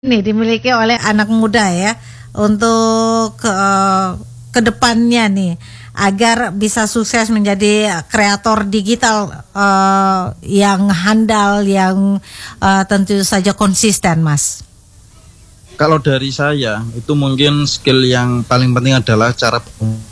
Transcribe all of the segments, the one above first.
ini dimiliki oleh anak muda ya untuk kedepannya nih agar bisa sukses menjadi kreator digital yang handal, yang tentu saja konsisten, Mas? Kalau dari saya itu mungkin skill yang paling penting adalah cara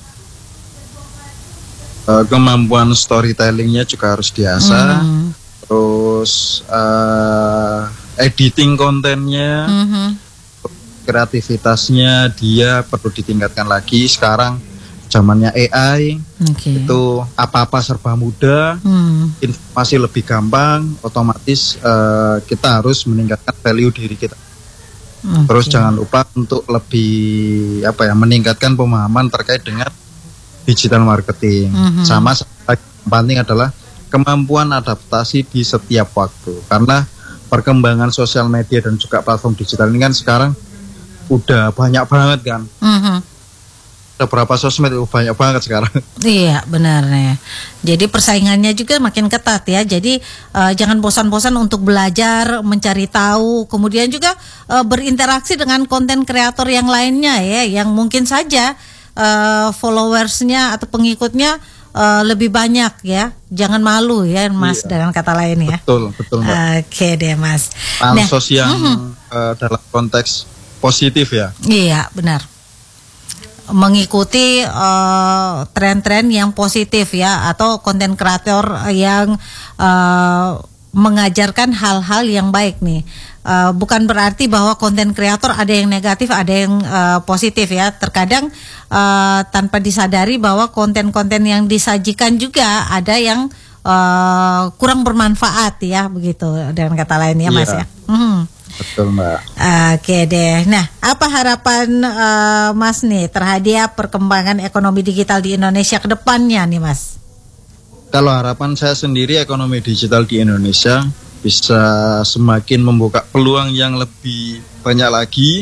kemampuan storytellingnya juga harus diasah. Terus editing kontennya, kreativitasnya dia perlu ditingkatkan lagi. Sekarang zamannya AI, itu apa-apa serba mudah, informasi lebih gampang, otomatis kita harus meningkatkan value diri kita. Terus jangan lupa untuk lebih meningkatkan pemahaman terkait dengan digital marketing. Sama yang penting adalah kemampuan adaptasi di setiap waktu, karena perkembangan sosial media dan juga platform digital ini kan sekarang udah banyak banget kan. Ada berapa sosmed itu banyak banget sekarang. Iya benar ya. Jadi persaingannya juga makin ketat ya. Jadi jangan bosan-bosan untuk belajar, mencari tahu, kemudian juga berinteraksi dengan konten kreator yang lainnya ya, yang mungkin saja followersnya atau pengikutnya lebih banyak ya. Jangan malu ya Mas, dengan kata lain ya. Betul Mbak. Oke deh Mas. Pansos yang dalam konteks positif ya. Iya benar. Mengikuti tren-tren yang positif ya, atau konten kreator yang mengajarkan hal-hal yang baik nih. Bukan berarti bahwa konten kreator ada yang negatif, ada yang positif ya. Terkadang tanpa disadari bahwa konten-konten yang disajikan juga ada yang kurang bermanfaat ya, begitu dengan kata lain ya Mas ya. Betul Mbak. Oke deh. Nah, apa harapan Mas nih terhadap perkembangan ekonomi digital di Indonesia ke depannya nih Mas? Kalau harapan saya sendiri, ekonomi digital di Indonesia bisa semakin membuka peluang yang lebih banyak lagi,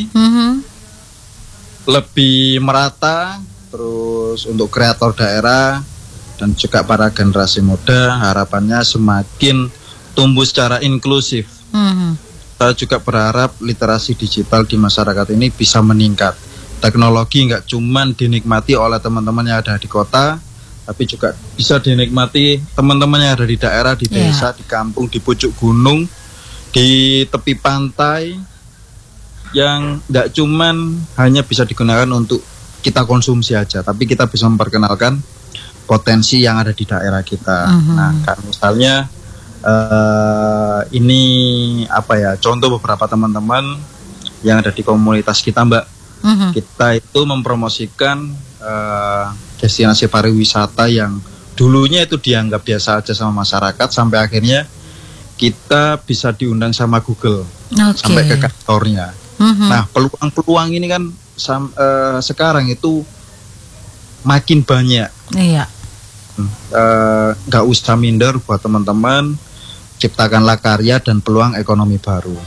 lebih merata, terus untuk kreator daerah dan juga para generasi muda, harapannya semakin tumbuh secara inklusif. Saya juga berharap literasi digital di masyarakat ini bisa meningkat. Teknologi nggak cuman dinikmati oleh teman-teman yang ada di kota, tapi juga bisa dinikmati teman-teman yang ada di daerah, di desa, di kampung, di pucuk gunung, di tepi pantai, yang nggak cuman hanya bisa digunakan untuk kita konsumsi aja, tapi kita bisa memperkenalkan potensi yang ada di daerah kita. Nah, kan misalnya ini contoh beberapa teman-teman yang ada di komunitas kita Mbak. Kita itu mempromosikan destinasi pariwisata yang dulunya itu dianggap biasa aja sama masyarakat, sampai akhirnya kita bisa diundang sama Google sampai ke kantornya. Nah, peluang-peluang ini kan sekarang itu makin banyak. Gak usah minder buat teman-teman, ciptakanlah karya dan peluang ekonomi baru.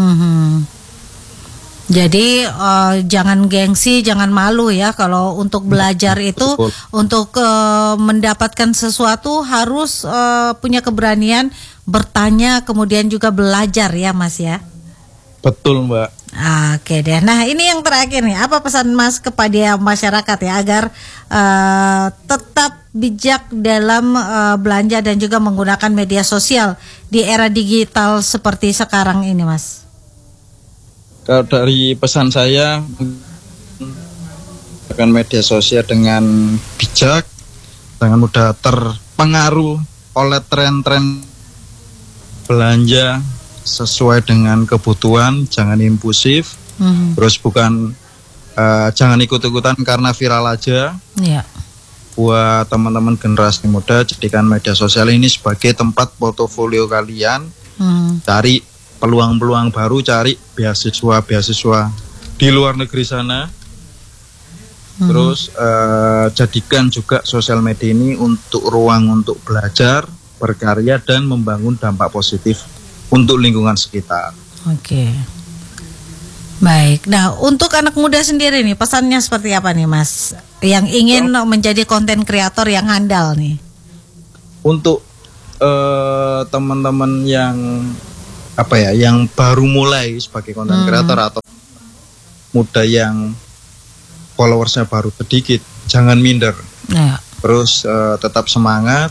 Jadi jangan gengsi, jangan malu ya kalau untuk belajar itu. Untuk mendapatkan sesuatu harus punya keberanian bertanya, kemudian juga belajar ya Mas ya. Betul Mbak. Oke deh. Nah ini yang terakhir nih, apa pesan Mas kepada masyarakat ya agar tetap bijak dalam belanja dan juga menggunakan media sosial di era digital seperti sekarang ini Mas? Kalau dari pesan saya, menggunakan media sosial dengan bijak, jangan mudah terpengaruh oleh tren-tren belanja, sesuai dengan kebutuhan, jangan impulsif. Terus jangan ikut-ikutan karena viral aja. Buat teman-teman generasi muda, jadikan media sosial ini sebagai tempat portofolio kalian. Cari peluang-peluang baru, cari beasiswa di luar negeri sana. Terus jadikan juga sosial media ini untuk ruang untuk belajar, berkarya, dan membangun dampak positif untuk lingkungan sekitar. Oke. Baik. Nah, untuk anak muda sendiri nih, pesannya seperti apa nih Mas? Yang ingin menjadi konten kreator yang handal nih. Untuk teman-teman yang yang baru mulai sebagai konten kreator atau muda yang followersnya baru sedikit, jangan minder. Terus tetap semangat.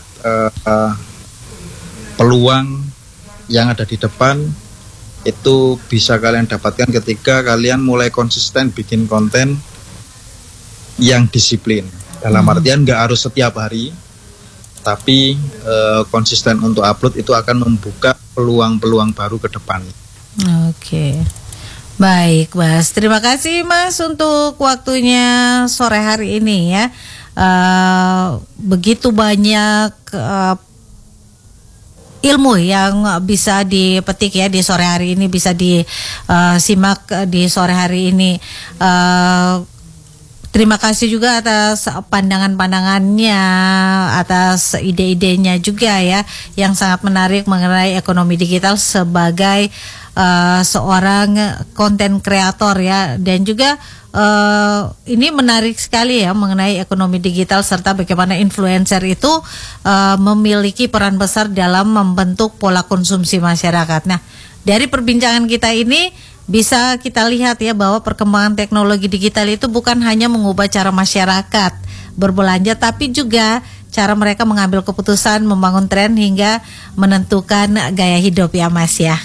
Peluang yang ada di depan itu bisa kalian dapatkan ketika kalian mulai konsisten bikin konten yang disiplin. Dalam artian nggak harus setiap hari, tapi konsisten untuk upload itu akan membuka peluang-peluang baru ke depan. Oke. Baik, Mas. Terima kasih, Mas, untuk waktunya sore hari ini ya. Begitu banyak ilmu yang bisa dipetik ya di sore hari ini, bisa disimak di sore hari ini. Terima kasih juga atas pandangan-pandangannya, atas ide-idenya juga ya, yang sangat menarik mengenai ekonomi digital sebagai seorang konten kreator ya, dan juga ini menarik sekali ya mengenai ekonomi digital serta bagaimana influencer itu memiliki peran besar dalam membentuk pola konsumsi masyarakat. Nah, dari perbincangan kita ini bisa kita lihat ya bahwa perkembangan teknologi digital itu bukan hanya mengubah cara masyarakat berbelanja, tapi juga cara mereka mengambil keputusan, membangun tren hingga menentukan gaya hidup ya, Mas ya.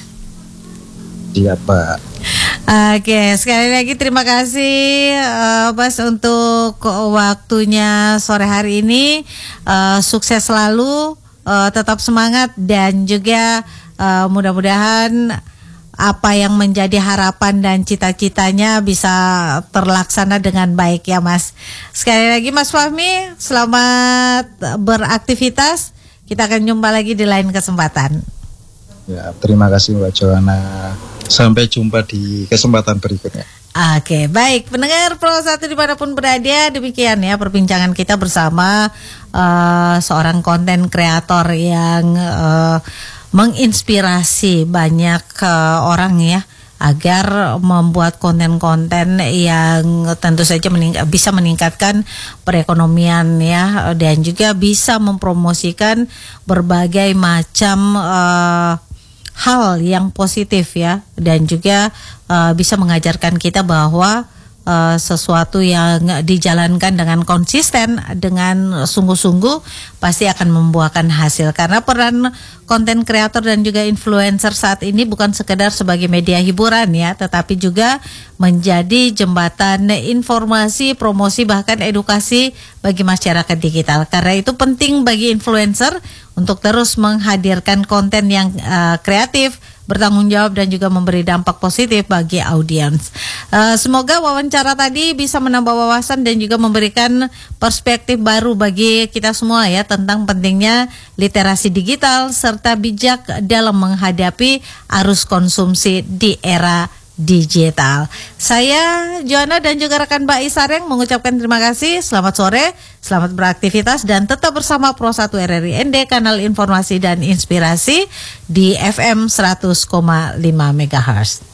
Iya, Pak. Oke, sekali lagi terima kasih Mas untuk waktunya sore hari ini. Sukses selalu, tetap semangat, dan juga mudah-mudahan apa yang menjadi harapan dan cita-citanya bisa terlaksana dengan baik ya, Mas. Sekali lagi Mas Fahmi, selamat beraktivitas. Kita akan jumpa lagi di lain kesempatan. Ya, terima kasih Mbak Joanna. Sampai jumpa di kesempatan berikutnya. Oke, baik. Pendengar Pro 1 dimanapun berada, demikian ya perbincangan kita bersama seorang konten kreator yang menginspirasi banyak orang ya, agar membuat konten-konten yang tentu saja bisa meningkatkan perekonomian ya, dan juga bisa mempromosikan berbagai macam hal yang positif ya, dan juga bisa mengajarkan kita bahwa sesuatu yang dijalankan dengan konsisten, dengan sungguh-sungguh pasti akan membuahkan hasil. Karena peran konten kreator dan juga influencer saat ini bukan sekedar sebagai media hiburan ya, tetapi juga menjadi jembatan informasi, promosi, bahkan edukasi bagi masyarakat digital. Karena itu penting bagi influencer untuk terus menghadirkan konten yang kreatif, bertanggung jawab, dan juga memberi dampak positif bagi audiens. Semoga wawancara tadi bisa menambah wawasan dan juga memberikan perspektif baru bagi kita semua ya, tentang pentingnya literasi digital serta bijak dalam menghadapi arus konsumsi di era digital. Saya Joanna dan juga rekan Mbak Isareng mengucapkan terima kasih. Selamat sore, selamat beraktivitas, dan tetap bersama Pro 1 RRI ND, kanal informasi dan inspirasi di FM 100,5 MHz.